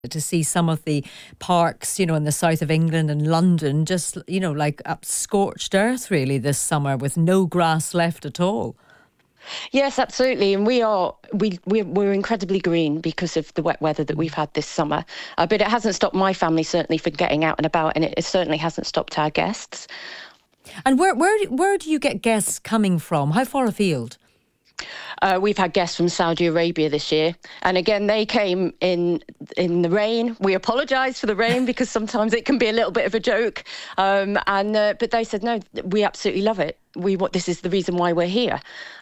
to see some of the parks, in the south of England and London, just, like up scorched earth really this summer with no grass left at all. Yes, absolutely. And we're incredibly green because of the wet weather that we've had this summer. But it hasn't stopped my family, certainly, from getting out and about, and it certainly hasn't stopped our guests. And where do you get guests coming from? How far afield? We've had guests from Saudi Arabia this year. And again, they came in the rain. We apologise for the rain because sometimes it can be a little bit of a joke. But they said, no, we absolutely love it. This is the reason why we're here.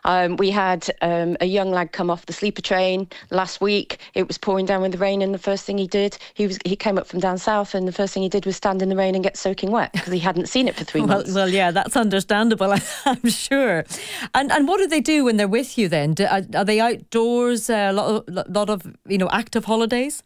We had a young lad come off the sleeper train last week. It was pouring down with the rain, and the first thing he did, he came up from down south, and the first thing he did was stand in the rain and get soaking wet because he hadn't seen it for 3 months. Well, yeah, that's understandable, I'm sure. And what do they do when they're with you then? Are they outdoors? A lot of active holidays?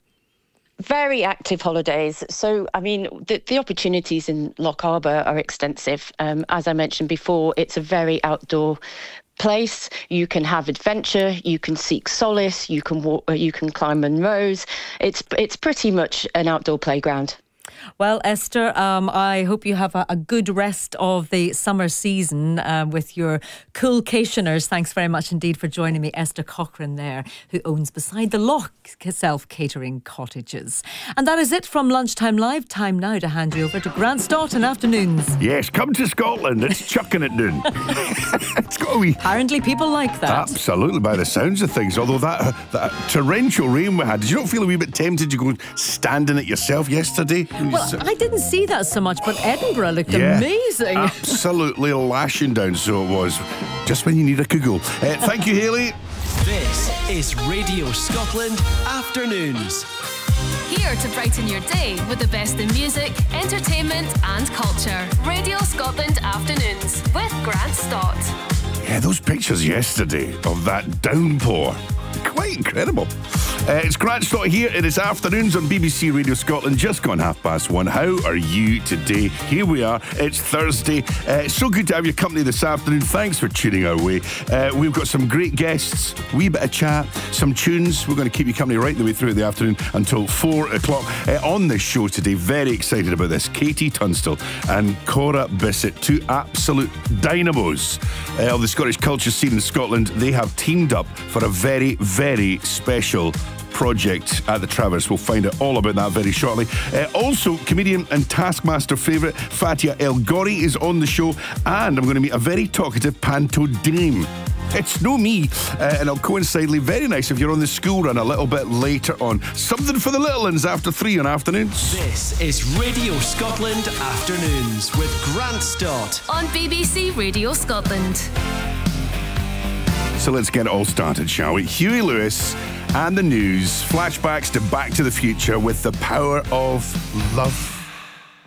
Very active holidays. So, I mean, the opportunities in Loch Harbour are extensive. As I mentioned before, it's a very outdoor place. You can have adventure, you can seek solace, you can walk, you can climb Munros. It's pretty much an outdoor playground. Well, Esther, I hope you have a good rest of the summer season with your coolcationers. Thanks very much indeed for joining me. Esther Cochrane there, who owns Beside the Loch self-catering cottages. And that is it from Lunchtime Live. Time now to hand you over to Grant Stott in Afternoons. Yes, come to Scotland. It's chucking it down. It's got a wee... Apparently people like that. Absolutely, by the sounds of things. Although that torrential rain we had, did you not feel a wee bit tempted to go stand in it yourself yesterday? Well, I didn't see that so much, but Edinburgh looked amazing. Absolutely lashing down, so it was. Just when you need a Google. Thank you, Hayley. This is Radio Scotland Afternoons. Here to brighten your day with the best in music, entertainment and culture. Radio Scotland Afternoons with Grant Stott. Yeah, those pictures yesterday of that downpour. Quite incredible. It's Grant Stott here. It is Afternoons on BBC Radio Scotland, just gone 1:30. How are you today? Here we are. It's Thursday. So good to have your company this afternoon. Thanks for tuning our way. We've got some great guests, wee bit of chat, some tunes. We're going to keep you company right the way through the afternoon until 4 o'clock. On this show today, very excited about this. Katie Tunstall and Cora Bissett, two absolute dynamos of the Scottish culture scene in Scotland. They have teamed up for a very, very special project at the Traverse. We'll find out all about that very shortly. Also, comedian and Taskmaster favourite Fatia El Ghori is on the show, and I'm going to meet a very talkative panto dame. It's no me, and I'll coincidentally, very nice if you're on the school run a little bit later on. Something for the little ones after 3 on Afternoons. This is Radio Scotland Afternoons with Grant Stott on BBC Radio Scotland. So let's get it all started, shall we? Huey Lewis and the news. Flashbacks to Back to the Future with the power of love.